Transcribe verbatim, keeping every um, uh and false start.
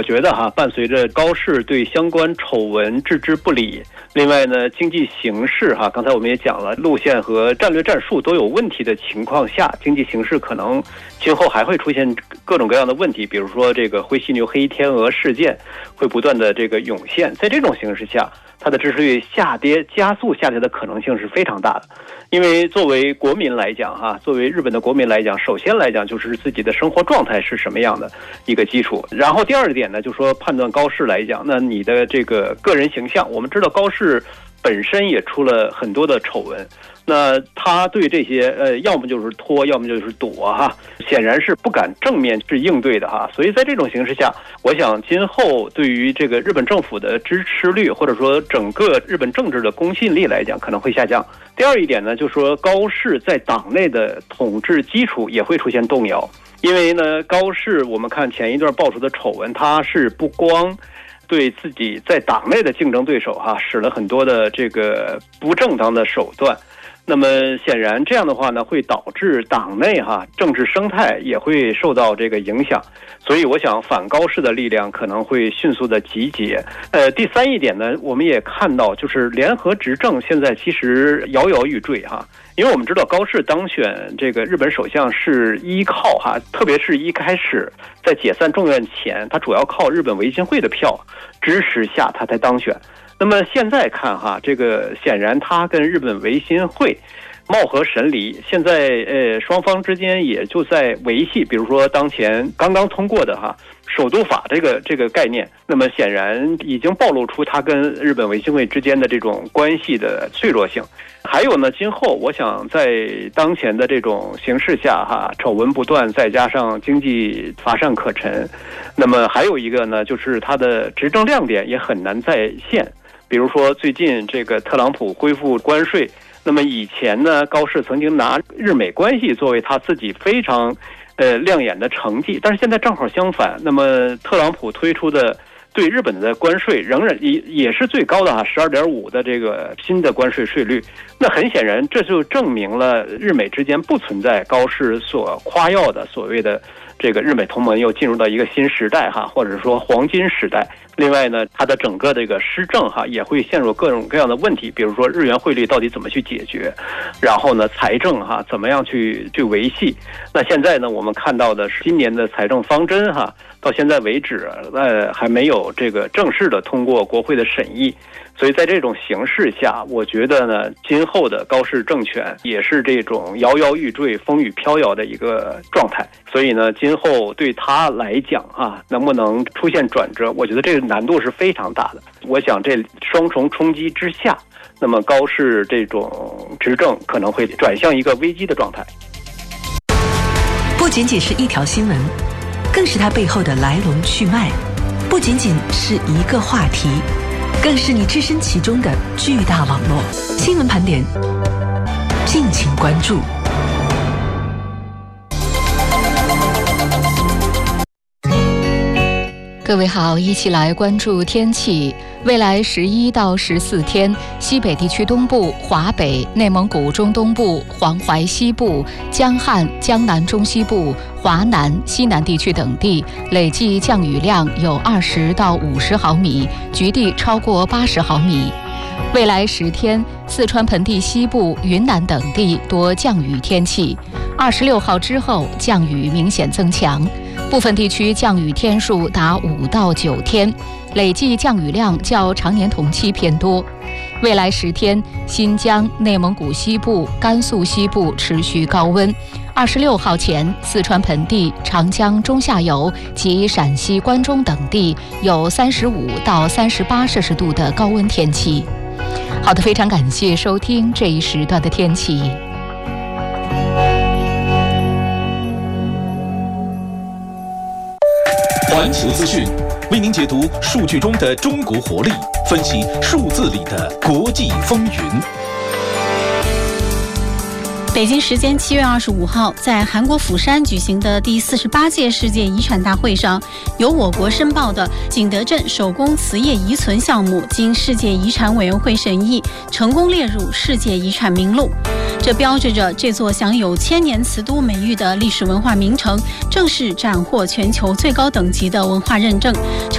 觉得哈，伴随着高市对相关丑闻置之不理，另外呢，经济形势哈，刚才我们也讲了，路线和战略战术都有问题的情况下，经济形势可能今后还会出现各种各样的问题，比如说这个灰犀牛、黑天鹅事件会不断的这个涌现，在这种形势下，它的支持率下跌加速下跌的可能性是非常大的。因为作为国民来讲哈，作为日本的国民来讲，首先来讲就是自己的生活状态是什么样的一个基础，然后第二点呢，就说判断高市来讲，那你的这个个人形象，我们知道高市本身也出了很多的丑闻，那他对这些呃，要么就是拖，要么就是躲哈，显然是不敢正面去应对的哈。所以在这种形势下，我想今后对于这个日本政府的支持率，或者说整个日本政治的公信力来讲，可能会下降。第二一点呢，就是说高市在党内的统治基础也会出现动摇，因为呢，高市我们看前一段爆出的丑闻，他是不光对自己在党内的竞争对手哈使了很多的这个不正当的手段，那么显然这样的话呢，会导致党内哈政治生态也会受到这个影响，所以我想反高市的力量可能会迅速的集结。呃，第三一点呢，我们也看到就是联合执政现在其实摇摇欲坠哈。因为我们知道高市当选这个日本首相是依靠哈，特别是一开始在解散众院前，他主要靠日本维新会的票支持下他才当选。那么现在看哈，这个显然他跟日本维新会貌合神离，现在呃双方之间也就在维系，比如说当前刚刚通过的哈首都法这个这个概念，那么显然已经暴露出他跟日本维新会之间的这种关系的脆弱性。还有呢，今后我想在当前的这种形势下哈，丑闻不断，再加上经济乏善可陈，那么还有一个呢，就是他的执政亮点也很难再现。比如说最近这个特朗普恢复关税，那么以前呢，高市曾经拿日美关系作为他自己非常呃亮眼的成绩，但是现在正好相反，那么特朗普推出的对日本的关税仍然也也是最高的哈，十二点五的这个新的关税税率。那很显然，这就证明了日美之间不存在高市所夸耀的所谓的这个日美同盟又进入到一个新时代哈，或者说黄金时代。另外呢，它的整个这个施政哈也会陷入各种各样的问题，比如说日元汇率到底怎么去解决，然后呢，财政哈怎么样去去维系。那现在呢，我们看到的是今年的财政方针哈，到现在为止呃还没有这个正式的通过国会的审议。所以在这种形势下，我觉得呢，今后的高市政权也是这种摇摇欲坠、风雨飘摇的一个状态。所以呢，今后对他来讲啊，能不能出现转折，我觉得这个难度是非常大的。我想这双重冲击之下，那么高市这种执政可能会转向一个危机的状态。 不仅仅是一条新闻，更是它背后的来龙去脉；不仅仅是一个话题，更是你置身其中的巨大网络。新闻盘点，敬请关注。 各位好，一起来关注天气。未来十一到十四天，西北地区东部、华北、内蒙古中东部、黄淮西部、江汉、江南中西部、华南、西南地区等地累计降雨量有二十到五十毫米，局地超过八十毫米。未来十天，四川盆地西部、云南等地多降雨天气。二十六号之后，降雨明显增强。部分地区降雨天数达五到九天，累计降雨量较常年同期偏多。未来十天，新疆、内蒙古西部、甘肃西部持续高温。二十六号前，四川盆地、长江中下游及陕西关中等地有三十五到三十八摄氏度的高温天气。好的，非常感谢收听这一时段的天气。 环球资讯为您解读数据中的中国活力，分析数字里的国际风云。 北京时间七月二十五号，在韩国釜山举行的第四十八届世界遗产大会上，由我国申报的景德镇手工瓷业遗存项目经世界遗产委员会审议，成功列入世界遗产名录。这标志着这座享有千年瓷都美誉的历史文化名城正式斩获全球最高等级的文化认证。